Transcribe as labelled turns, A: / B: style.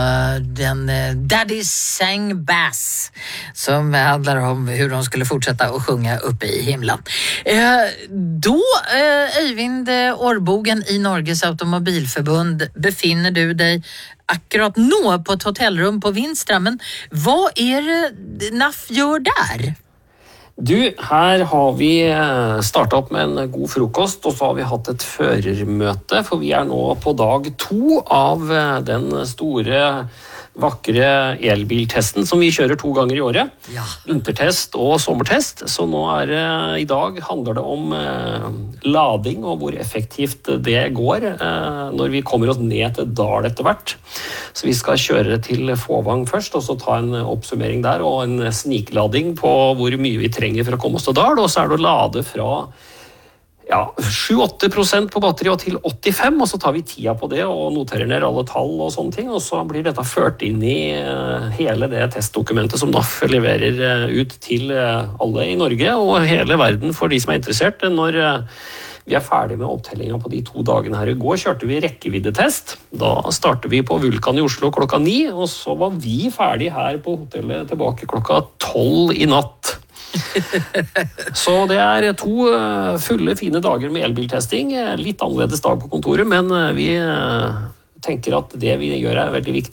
A: Den Daddy Sang Bass som handlar om hur de skulle fortsätta att sjunga uppe i himlen. Då, Øyvind Årbogen i Norges Automobilförbund, befinner du dig akkurat nå på ett hotellrum på Vinstra, men vad är det NAF gör där?
B: Du, her har vi startet opp med en god frokost, og så har vi hatt et førermøte, for vi nå på dag 2 av den store, vakre elbiltesten som vi kjører 2 ganger i året.
A: Ja.
B: Vintertest og sommertest, så nå i dag handler det om lading og hvor effektivt det går når vi kommer oss ned til Dal etter hvert. Så vi skal kjøre til Fåvang først, og så ta en oppsummering der, og en sniklading på hvor mye vi trenger for å komme oss til Dal, og så det å lade fra 7-8% på batteri og til 85, og så tar vi tida på det og noterer ned alle tall og sånne ting, og så blir dette ført inn i hele det testdokumentet som NAF leverer ut til alle i Norge og hele verden for de som interessert. Når vi ferdig med opptellingen på de 2 dagene her i går, kjørte vi rekkeviddetest. Da startet vi på Vulkan i Oslo klokka 9, og så var vi ferdig her på hotellet tilbake klokka 12 i natt. Så det 2 fulle, fine dager med elbiltesting. Litt annerledes dag på kontoret, men vi tenker at det vi gjør veldig viktig.